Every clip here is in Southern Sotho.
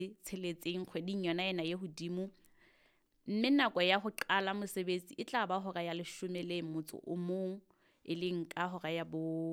tsheletseng kgweding yona ena ye hodimo, mme nako ya ho qala mosebetsi e tla ba hora ya 11 e leng ka hora ya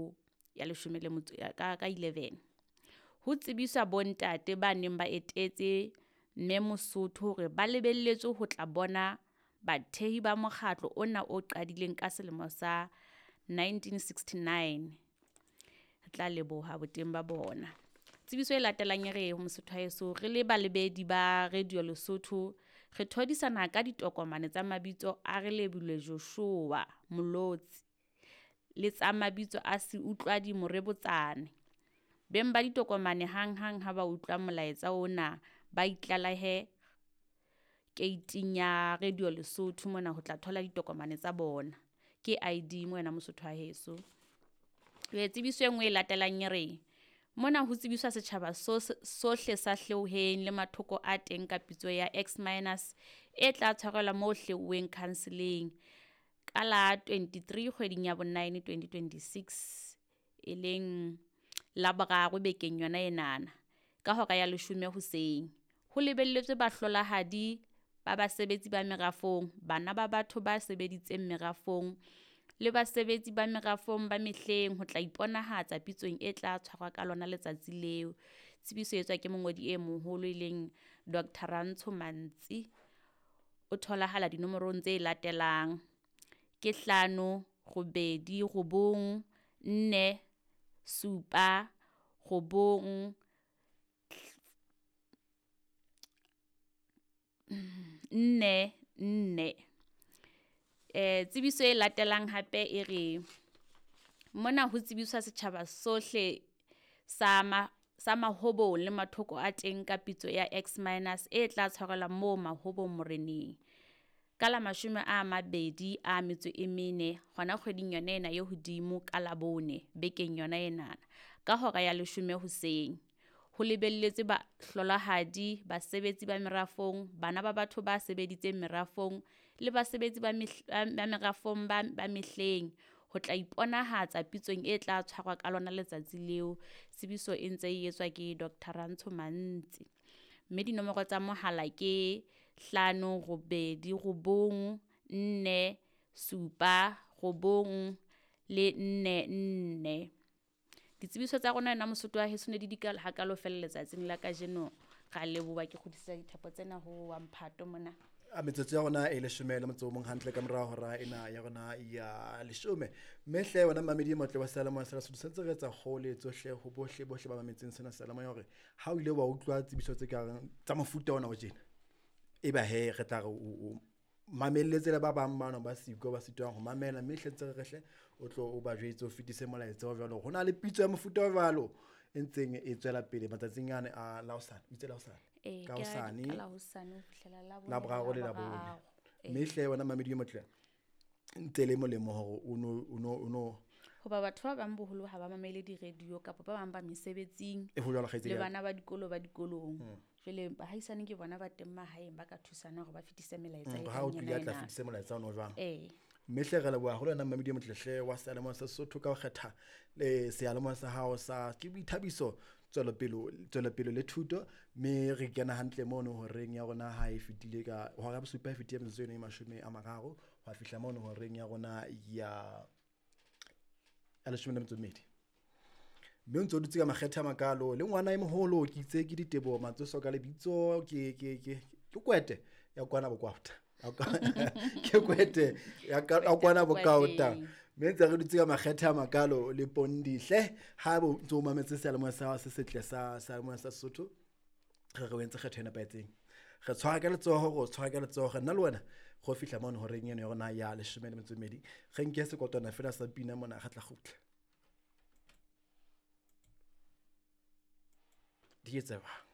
11 ho tsebiswa bontate ba neng ba etetse mme Mosotho hore ba lebelletswe ho tla bona bathehi ba mokgatlo ona o qadileng ka selemo sa 1969. Re tla leboha boteng ba bona. Tsebiso e latelang e re ho Mosotho heso, re le balebedi ba Radio Lesotho re thodisana ka ditokomane tsa mabitso a re Lebile Joshua Molotsi le tsa mabitso a se utlwadi Morebotsane. Beng ba ditokomane hang ha ba utlwa molaetsa ona ba itlalahe keiting ya Radio Lesotho mona ho tla thola ditokomane tsa bona ke ID mona Mosotho wa heso. Re tsebiso e nngwe e latelang e re mona ho tsebiswa setjhaba sohle sa Hleuheng le mathoko a teng ka pitso ya X- e tla tshwarelwa mo Hleuheng Counselling ka la 23 kgweding ya bo9 2026 e leng la boraro bekeng yona enana ka hora ya 10 hoseng. Ho lebelletswe bahlolohadi ba basebetsi ba merafong, bana ba batho ba sebeditseng merafong le basebetsi ba merafong ba mehleng ho tla iponahatsa pitsong e tla tshwarwa ka lona letsatsi leo. Tsebiso etswa ke mongodi e moholo e leng Dr. Rantsho Mantsi. O tholahala dinomorong tse latelang ke 5 8 9 4 7 9 4. Tsebiso e latelang hape e re mona ho tsebiswa setjhaba sohle sa Mahobong le mathoko a teng ka pitso ya X- e tla tshwarelwa mo Mahobong Moreneng ka la 24 hona kgweding yona ena ye hodimo ka la 4 bekeng yona enana ka hora ya 10 hoseng. Ho lebelletswe ba hlolohadi, basebetsi ba merafong, bana ba batho ba sebeditseng merafong le basebetsi ba merafong ba mehleng ho tla iponahatsa pitsong e tla tshwarwa ka lona letsatsi leo. Tsebiso e ntse e etswa ke Dr. Rantsho Mantsi. Mme dinomoro tsa mohala ke 5 8 9 4 7 9 le 44. Ditsebiso tsa rona nna Mosotho wa heso ne di dikala hakalo fela letsatsing la kajeno. Ra leboha ke kgodisa dithapo tsena ho wa Mphato mona. A metsotso ya rona e 10 le motso mong hantle ka morao hora ena ya rona ya 10. Mehle wena mamedi motle wa Salamo sa Lesotho sentse re tsa kgole tsohle ho bohle ba mametseng sena Salamo ya hore ha o ile wa utlwa tsebiso tse ka tsa mofuta ona o jena. Eba he re tla re o mamelletse le ba bang bana ba siko ba sitwang ho mamela mehle tse rehle o tlo o ba jwetse o fitise molaetsa wa jwalo hona le pitso ya mofuta wa jwalo e ntseng e tswela pele matsatsing ane a Laosane itse Laosane ka Hosane ho fihlela la boraro le la bone mehle wena mamedi motle ntse le molemo hore o no hoba batho ba bang boholo ha ba mamele di radio kapa ba bang ba mesebetsing e ho jwalo kgaitse le bana ba dikolong jwale bahaisane ke bona ba teng mahaeng ba ka thusana hore ba fitise melaetsa ha o tlile tla fitise molaetsa ono jwang mehle re leboha ho lona mamedi motlehle wa Salamo sa Sesotho ka ho kgetha le sealamo sa hao sa ke boithabiso tswela pelo le thuto me re kena hantle mono ho reng ya rona ha e fitile ka ho ga bosupa e fitile metsotso eno e 30 ho fihla mono ho reng ya rona ya 12. Mme ntse o dutse ka makgetha makalo le ngwana e moholo ke itse ke ditebo matsoso ka lebitso ke kwete ya kwana bokwata ke kwete ya kwana bokauta mme ntse re dutse ka makgetha makalo le Pondihle ha bo ntse o mametse Salamo sa se setle sa Salamo sa Sesotho re wentse kgetho ena paetseng re tshwara ka letsoho nna le wena go fihla mono ho reng eno yona ya 12 re nke sekotwana fela sa pina mona ga tla khutla di etsa